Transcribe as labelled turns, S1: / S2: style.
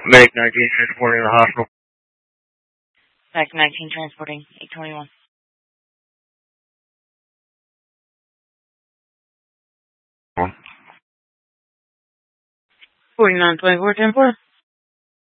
S1: Medic 19 transporting to the hospital.
S2: Medic 19 transporting 821. 4924 10-4.